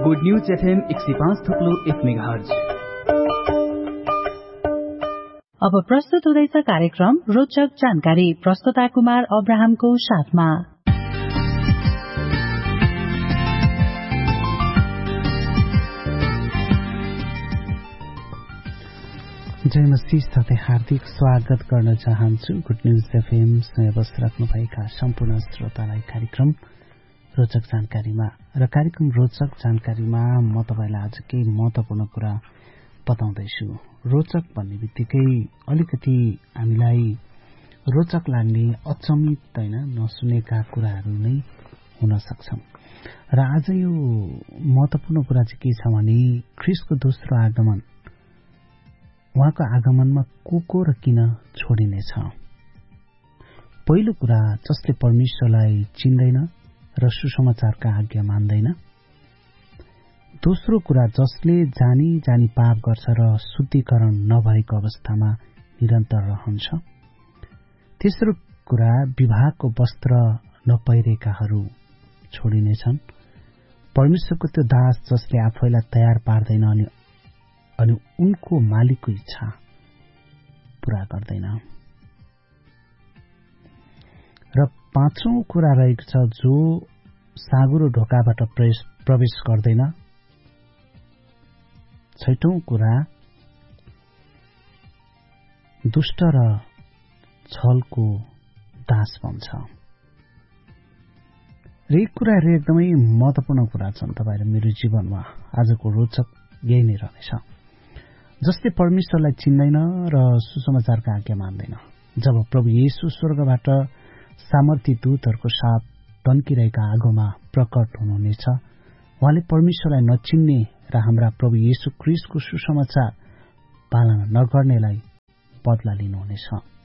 Good news FM 105.1 megahertz. अब प्रस्तुत हुँदैछ कार्यक्रम रोचक जानकारी। प्रस्तुता कुमार अब्राहमको साथमा। जय मसीह साथै हार्दिक स्वागत गर्न चाहन्छु। गुड न्यूज एफएम सँग बसिराख्नुभएका सम्पूर्ण श्रोतालाई कार्यक्रम रोचक जानकारीमा। र कार्यक्रम रोचक जानकारीमा म तपाईलाई आज केही महत्वपूर्ण कुरा बताउँदैछु। रोचक भन्ने बित्तिकै अलिकति हामीलाई रोचक लाग्ने अचम्मित नसुनेका कुराहरू नै हुन सक्छन्। र आज यो महत्वपूर्ण कुरा चाहिँ के छ भने ख्रीष्टको दोस्रो आगमन, उहाँको आगमनमा को र किन छोडिनेछ। पहिलो कुरा, जसले परमेश्वरलाई चिन्दैन र सुसमाचारका आज्ञा मान्दैन। दोस्रो कुरा, जसले जानी पाप गर्छ र शुद्धिकरण नभएको अवस्थामा निरन्तर रहन्छ। तेस्रो कुरा, विवाहको वस्त्र नपहिरेकाहरू छोडिनेछन्। परमेश्वरको त्यो दास जसले आफैलाई तयार पार्दैन अनि उनको मालिकको इच्छा पूरा गर्दैन। र पाँचौं कुरा रहेको छ, जो साँगुरो ढोकाबाट प्रवेश गर्दैन। छैटौं कुरा, दुष्ट र छलको दास बन्छ। र यी कुराहरू एकदमै महत्वपूर्ण कुरा छन् तपाईँ र मेरो जीवनमा। आजको रोचक यही नै रहनेछ। जसले परमेश्वरलाई चिन्दैन र सुसमाचारका आज्ञा मान्दैन। जब प्रभु येशू स्वर्गबाट सामर्थी दूतहरूको साथ तन्किरहेका आगोमा प्रकट हुनुहुनेछ, उहाँले परमेश्वरलाई नचिन्ने र हाम्रा प्रभु येशू ख्रीष्टको सुसमाचार पालना नगर्नेलाई बदला लिनुहुनेछ।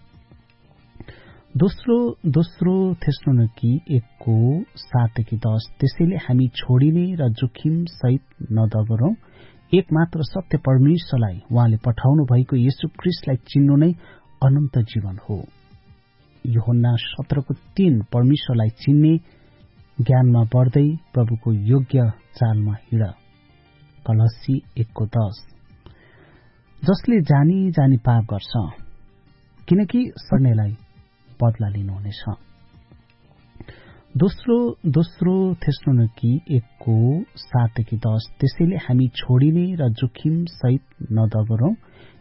दोस्रो थेस्सलोनिकी 1:7-10। त्यसैले हामी छोडिने र जोखिम सहित नदगरौं। एकमात्र सत्य परमेश्वरलाई, उहाँले पठाउनु भएको येशू ख्रीष्टलाई चिन्नु नै अनन्त जीवन हो। यूहन्ना 17:3। परमेश्वरलाई चिन्ने ज्ञानमा बढ्दै प्रभुको योग्य चालमा हिँड। कलस्सी 1:10। जसले जानी पाप गर्छ, किनकि सर्नेलाई बदला लिनुहुनेछ। दोस्रो थेस्सलोनिकी 1:7-10। त्यसैले हामी छोडिने र जोखिम सहित नदगरौं।